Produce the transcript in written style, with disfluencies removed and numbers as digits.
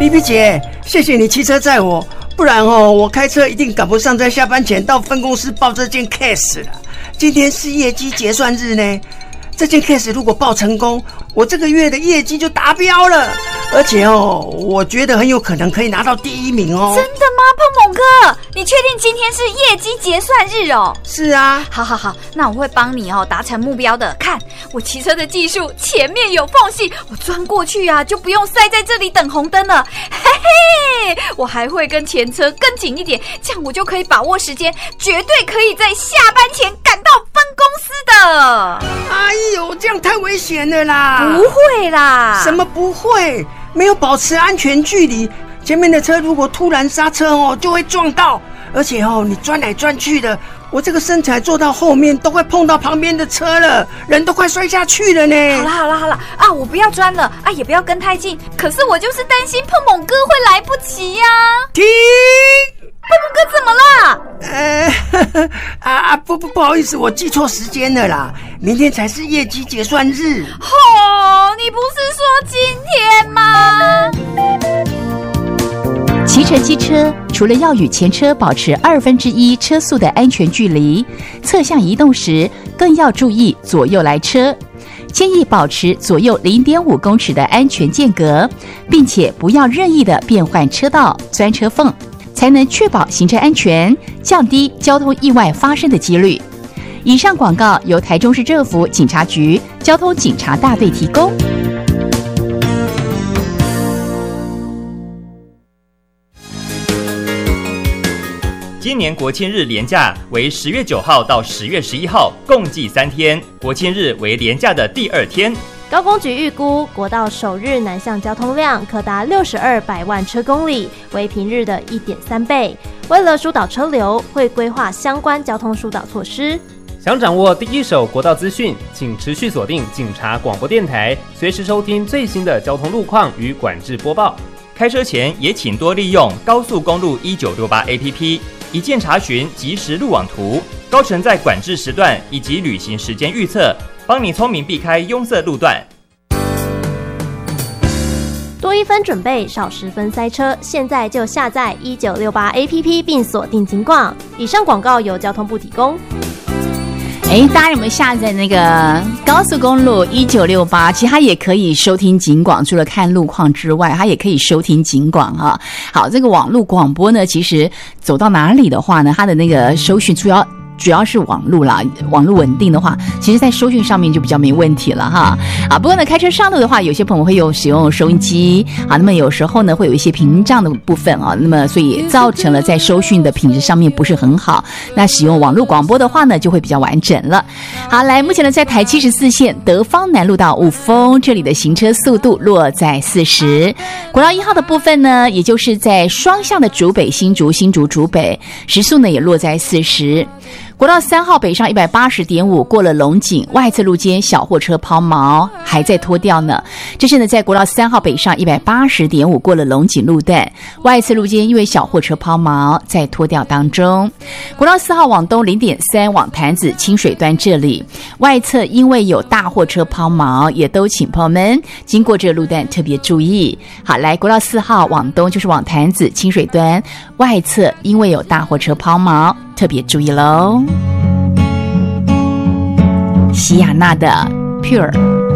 皮皮姐，谢谢你骑车载我，不然我开车一定赶不上在下班前到分公司报这件 case 了。今天是业绩结算日呢，这件 case 如果报成功，我这个月的业绩就达标了，而且我觉得很有可能可以拿到第1名哦。 真的吗，碰碰哥？你确定今天是业绩结算日哦？ 是啊。 好，那我会帮你达成目标的。看我骑车的技术，前面有缝隙，我钻过去啊，就不用塞在这里等红灯了。嘿嘿，我还会跟前车跟紧一点，这样我就可以把握时间，绝对可以在下班前赶到分公司的。 哎呦，这样太危险了啦！ 不会啦。 什么不会？没有保持安全距离，前面的车如果突然刹车就会撞到，而且你钻来钻去的，我这个身材坐到后面都快碰到旁边的车了，人都快摔下去了呢。 好了啊，我不要钻了啊，也不要跟太近，可是我就是担心碰碰哥会来不及呀。 停！ 碰碰哥怎么了？ 不好意思，我记错时间了啦，明天才是业绩结算日。 你不是说今天吗？ 骑乘机车除了要与前车保持1/2车速的安全距离，侧向移动时更要注意左右来车，建议保持左右0.5公尺的安全间隔，并且不要任意的变换车道、钻车缝，才能确保行车安全，降低交通意外发生的几率。以上广告由台中市政府警察局交通警察大队提供。 今年国庆日连假为10月9号到10月11号，共计3天，国庆日为连假的第2天。 高工局预估国道首日南向交通量可达62百万车公里，为平日的1.3倍。为了疏导车流，会规划相关交通疏导措施。 想掌握第一手国道资讯，请持续锁定警察广播电台，随时收听最新的交通路况与管制播报。 开车前也请多利用高速公路1968 APP， 一键查询即时路网图、高乘载管制时段以及旅行时间预测，帮你聪明避开拥塞路段。 多1分准备，少10分塞车。现在就下载1968 APP 并锁定警广。以上广告由交通部提供。 大家有没有下载那个高速公路1968？其实它也可以收听警广，除了看路况之外，它也可以收听警广哈。好，这个网络广播呢，其实走到哪里的话呢，它的那个收讯主要是网路啦，网路稳定的话，其实在收讯上面就比较没问题了哈。不过呢，开车上路的话，有些朋友会使用收音机那么有时候呢会有一些屏障的部分那么所以造成了在收讯的品质上面不是很好。那使用网络广播的话呢，就会比较完整了。好，来，目前呢在台74线德芳南路到雾峰这里的行车速度落在40。国道1号的部分呢，也就是在双向的竹北新竹竹北，时速呢也落在40。国道3号北上 180.5 过了龙井外侧路肩小货车抛锚还在拖吊呢。这是呢在国道3号北上 180.5 过了龙井路段外侧路肩因为小货车抛锚在拖吊当中。国道4号往东 0.3 往潭子清水端这里外侧因为有大货车抛锚，也都请朋友们经过这个路段特别注意。好，来国道4号往东就是往潭子清水端外侧因为有大货车抛锚，特别注意咯。西雅纳的 Pure